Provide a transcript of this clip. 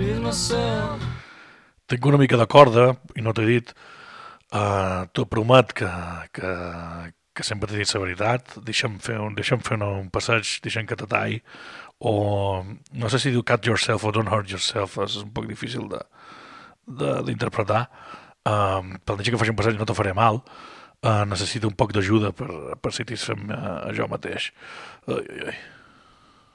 Tinc una mica de corda, i no t'he dit, t'ho promet que sempre t'he dit la veritat, deixa'm fer un passeig, deixa'm que te talli, o no sé si diu cut yourself o don't hurt yourself, és un poc difícil d'interpretar, però deixa que faci un passeig, no te faré mal, necessito un poc d'ajuda per satisfer-me a jo mateix. Ai, ai, ai.